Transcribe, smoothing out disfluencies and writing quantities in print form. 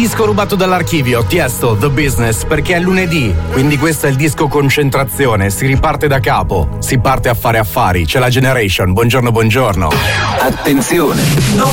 disco rubato dall'archivio, Tiesto, The Business, perché è lunedì, quindi questo è il disco concentrazione, si riparte da capo, si parte a fare affari, c'è la Generation, buongiorno. Attenzione, non